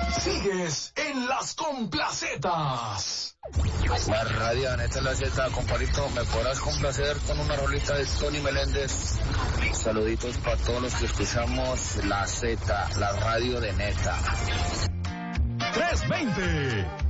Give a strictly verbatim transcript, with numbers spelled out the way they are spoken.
Sigues en las complacetas. La radio de Neta La Z, compadrito, ¿me podrás complacer con una rolita de Tony Meléndez? Saluditos para todos los que escuchamos La Z, la radio de Neta. trescientos veinte.